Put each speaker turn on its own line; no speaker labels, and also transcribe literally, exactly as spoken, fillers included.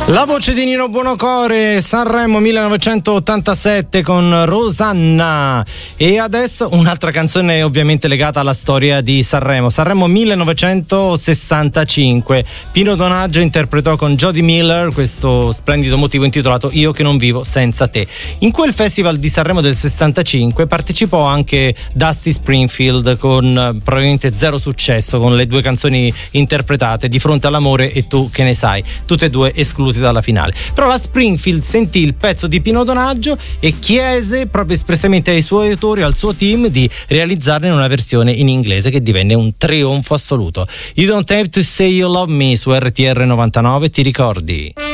La voce di Nino Buonocore, Sanremo millenovecentottantasette con Rosanna. E adesso un'altra canzone ovviamente legata alla storia di Sanremo. Sanremo millenovecentosessantacinque. Pino Donaggio interpretò con Jody Miller questo splendido motivo intitolato Io che non vivo senza te. In quel festival di Sanremo del sessantacinque partecipò anche Dusty Springfield con probabilmente zero successo, con le due canzoni interpretate Di fronte all'amore e Tu che ne sai, tutte e due escluse dalla finale. Però la Springfield sentì il pezzo di Pino Donaggio e chiese proprio espressamente ai suoi autori, al suo team, di realizzarne una versione in inglese che divenne un trionfo assoluto. You Don't Have to Say You Love Me su R T R novantanove, ti ricordi?